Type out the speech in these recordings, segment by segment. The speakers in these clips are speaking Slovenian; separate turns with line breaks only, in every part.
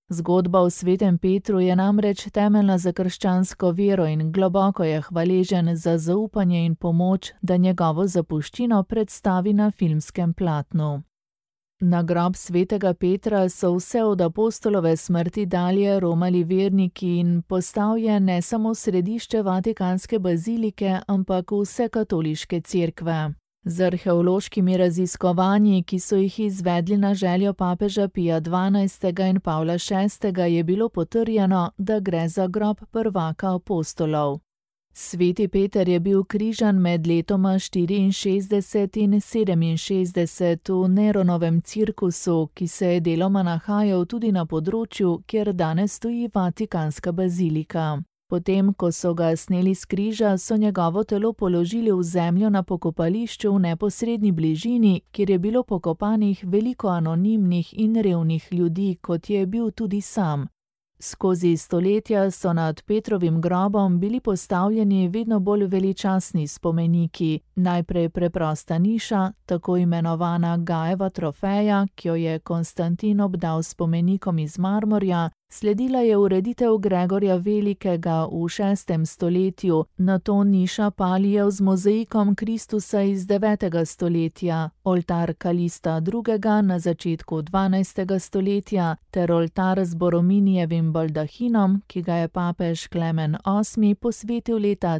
Zgodba o svetem Petru je namreč temeljna za krščansko vero in globoko je hvaležen za zaupanje in pomoč, da njegovo zapuščino predstavi na filmskem platnu. Na grob svetega Petra so vse od apostolove smrti dalje romali verniki in postal je ne samo središče vatikanske bazilike, ampak vse katoliške cerkve. Z arheološkimi raziskovanji, ki so jih izvedli na željo papeža Pija XII. In Pavla VI., je bilo potrjeno, da gre za grob prvaka apostolov. Sveti Peter je bil križan med letoma 64 in 67 v Neronovem cirkusu, ki se je deloma nahajal tudi na področju, kjer danes stoji vatikanska bazilika. Potem, ko so ga sneli s križa, so njegovo telo položili v zemljo na pokopališču v neposredni bližini, kjer je bilo pokopanih veliko anonimnih in revnih ljudi, kot je bil tudi sam. Skozi stoletja so nad Petrovim grobom bili postavljeni vedno bolj veličastni spomeniki, najprej preprosta niša, tako imenovana Gajeva trofeja, ki jo je Konstantin obdal spomenikom iz marmorja, sledila je ureditev Gregorja Velikega v 6. stoletju, nato niša Palijev z mozaikom Kristusa iz 9. stoletja, oltar Kalista II. Na začetku 12. stoletja ter oltar z Borominijevim baldahinom, ki ga je papež Klemen VIII. Posvetil leta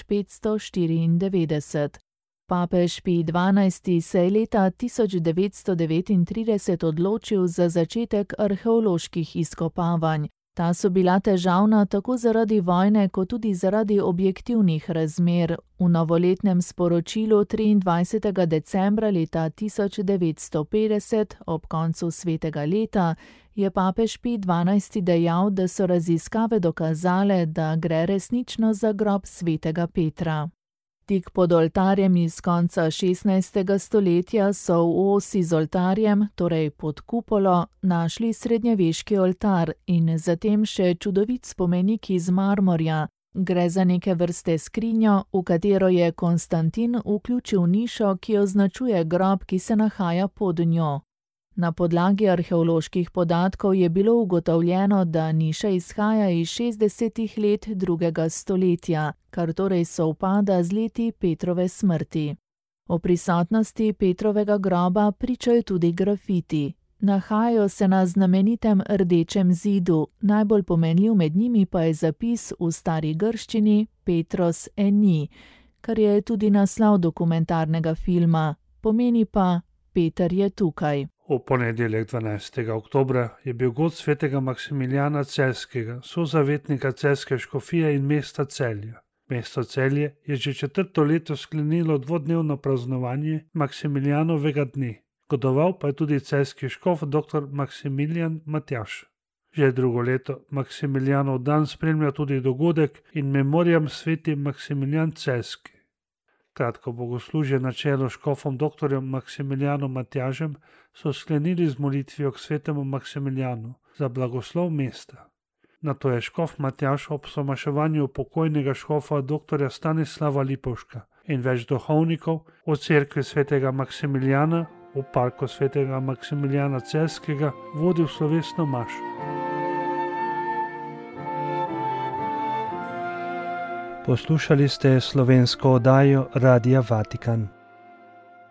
1594. Papež Pij XII. Se je leta 1939 odločil za začetek arheoloških izkopavanj. Ta so bila težavna tako zaradi vojne, kot tudi zaradi objektivnih razmer. V novoletnem sporočilu 23. decembra leta 1950, ob koncu svetega leta, je papež Pij XII. Dejal, da so raziskave dokazale, da gre resnično za grob svetega Petra. Tik pod oltarjem iz konca 16. stoletja so v osi z oltarjem, torej pod kupolo, našli srednjeveški oltar in zatem še čudovit spomenik iz marmorja. Gre za neke vrste skrinjo, v katero je Konstantin vključil nišo, ki označuje grob, ki se nahaja pod njo. Na podlagi arheoloških podatkov je bilo ugotovljeno, da niša izhaja iz 60. let 2. stoletja, kar torej sovpada z leti Petrove smrti. O prisotnosti Petrovega groba pričajo tudi grafiti. Nahajajo se na znamenitem rdečem zidu, najbolj pomenljiv med njimi pa je zapis v stari grščini Petros eni, kar je tudi naslov dokumentarnega filma, pomeni pa Peter je tukaj.
V ponedeljek 12. oktobra je bil god svetega Maksimilijana Celjskega, sozavetnika celjske škofije in mesta Celja. Mesto Celje je že 4. leto sklenilo dvodnevno praznovanje Maksimilijanovega dne. Godoval pa je tudi celjski škof dr. Maksimilijan Matjaž. Že 2. leto Maksimilijanov dan spremlja tudi dogodek in memoriam sveti Maksimilijan Celjski. Kratko bogoslužje na čelu škofom dr. Maksimilijanom Matjažem so sklenili z molitvijo k svetemu Maksimilijanu za blagoslov mesta. Nato je škof Matjaž ob somaševanju pokojnega škofa dr. Stanislava Lipovška in več duhovnikov v cerkvi svetega Maksimilijana v parku svetega Maksimilijana Celjskega vodil slovesno mašo. Poslušali ste slovensko oddajo Radia Vatikan.